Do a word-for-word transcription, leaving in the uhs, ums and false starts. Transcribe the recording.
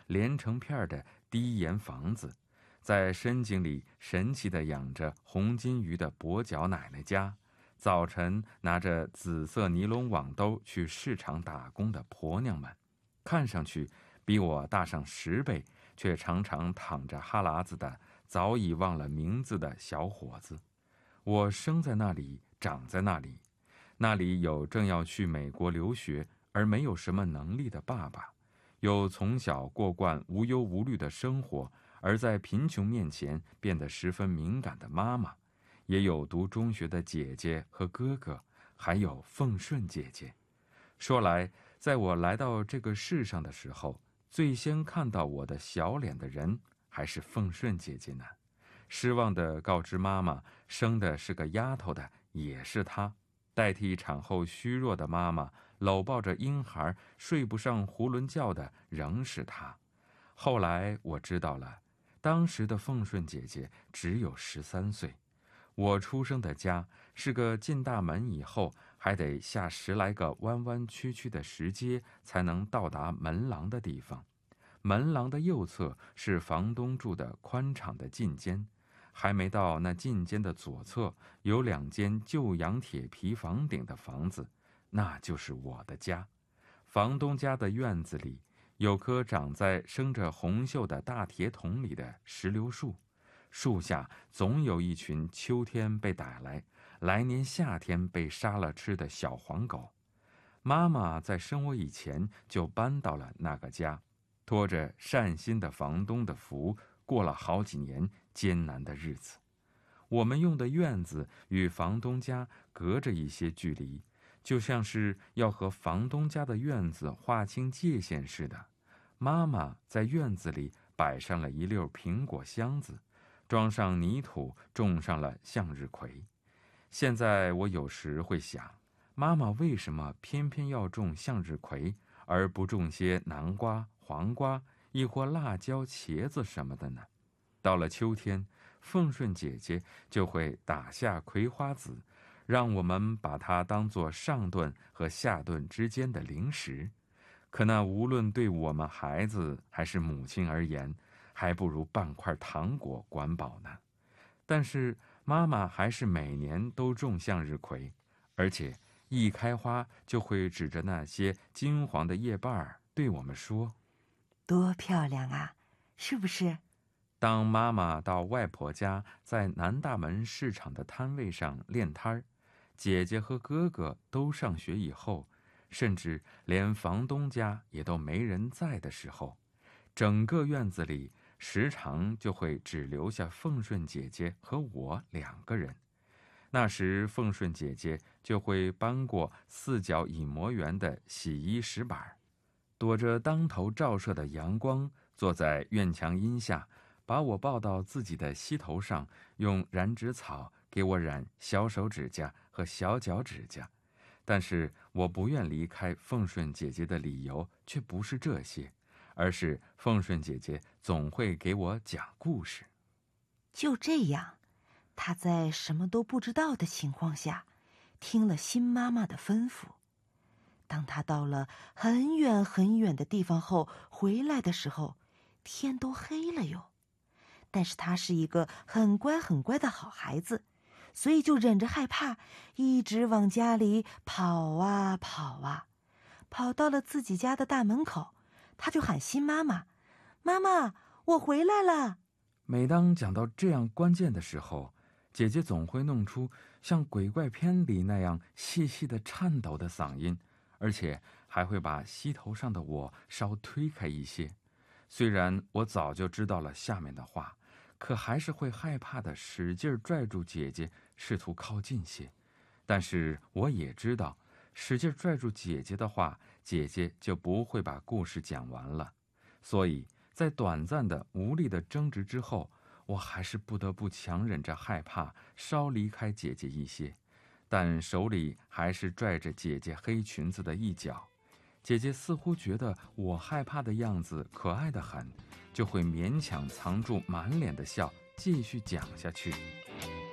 连成片的低檐房子，在深井里神奇地养着红金鱼的跛脚奶奶家，早晨拿着紫色尼龙网兜去市场打工的婆娘们，看上去比我大上十倍，却常常淌着哈喇子的早已忘了名字的小伙子。我生在那里，长在那里，那里有正要去美国留学而没有什么能力的爸爸，有从小过惯无忧无虑的生活而在贫穷面前变得十分敏感的妈妈，也有读中学的姐姐和哥哥，还有凤顺姐姐。说来，在我来到这个世上的时候，最先看到我的小脸的人还是凤顺姐姐呢。失望地告知妈妈，生的是个丫头的也是她，代替产后虚弱的妈妈搂抱着婴孩睡不上囫囵觉的仍是她。后来我知道了，当时的凤顺姐姐只有十三岁，我出生的家是个进大门以后还得下十来个弯弯曲曲的石阶才能到达门廊的地方，门廊的右侧是房东住的宽敞的进间，还没到那进间的左侧有两间旧洋铁皮房顶的房子，那就是我的家。房东家的院子里有棵长在生着红锈的大铁桶里的石榴树，树下总有一群秋天被逮来，来年夏天被杀了吃的小黄狗。妈妈在生我以前就搬到了那个家，拖着善心的房东的福，过了好几年艰难的日子。我们用的院子与房东家隔着一些距离，就像是要和房东家的院子划清界限似的。妈妈在院子里摆上了一溜苹果箱子，装上泥土，种上了向日葵。现在我有时会想，妈妈为什么偏偏要种向日葵，而不种些南瓜、黄瓜，亦或辣椒、茄子什么的呢？到了秋天，凤顺姐姐就会打下葵花籽，让我们把它当作上顿和下顿之间的零食。可那无论对我们孩子还是母亲而言，还不如半块糖果管饱呢。但是妈妈还是每年都种向日葵，而且一开花就会指着那些金黄的叶瓣儿对我们说： 多漂亮啊，是不是？ 当妈妈到外婆家在南大门市场的摊位上练摊儿，姐姐和哥哥都上学以后，甚至连房东家也都没人在的时候，整个院子里时常就会只留下凤顺姐姐和我两个人。那时凤顺姐姐就会搬过四角隐模圆的洗衣石板，躲着当头照射的阳光，坐在院墙荫下，把我抱到自己的膝头上，用染指草给我染小手指甲和小脚指甲。但是我不愿离开凤顺姐姐的理由却不是这些，而是凤顺姐姐总会给我讲故事。 就这样，她在什么都不知道的情况下，听了新妈妈的吩咐。当她到了很远很远的地方后回来的时候，天都黑了哟。但是她是一个很乖很乖的好孩子，所以就忍着害怕，一直往家里跑啊跑啊。跑到了自己家的大门口，她就喊新妈妈：妈妈，我回来了。 每当讲到这样关键的时候，姐姐总会弄出像鬼怪片里那样细细的颤抖的嗓音，而且还会把膝头上的我稍推开一些。虽然我早就知道了下面的话，可还是会害怕的使劲拽住姐姐，试图靠近些。但是我也知道，使劲拽住姐姐的话，姐姐就不会把故事讲完了。所以在短暂的无力的争执之后，我还是不得不强忍着害怕，稍离开姐姐一些，但手里还是拽着姐姐黑裙子的一角。姐姐似乎觉得我害怕的样子可爱得很，就会勉强藏住满脸的笑，继续讲下去。